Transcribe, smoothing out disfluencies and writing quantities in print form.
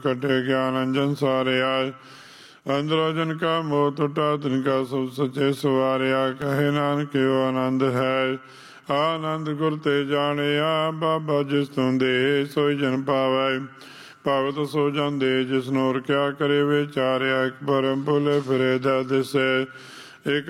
ਕਟੇ ਗਿਆਨ ਅੰਜਨ ਸਾਰਿਆ। ਅੰਦਰੋਂ ਜਨ ਕਾ ਮੋਹ ਟੁੱਟਾ ਤਿਨ ਕਾ ਸਭ ਸੱਚੇ ਸਵਾਰਿਆ। ਕਹੇ ਨਾਨਕ ਏਉ ਆਨੰਦ ਹੈ ਆਨੰਦ ਗੁਰ ਤੇ ਜਾਣਿਆ। ਬਾਬਾ ਜਿਸ ਤੂੰ ਦੇ ਸੋਈ ਜਨ ਪਾਵੈ ਭਗਤ ਸੋ ਜਾਂਦੇ ਜਿਸ ਨੂੰ ਕਿਆ ਕਰੇ ਵਿਚਾਰਿਆ। ਇੱਕ ਪਰਮ ਭੁਲੇ ਫਿਰੇ ਦਾ ਦਿਸੇ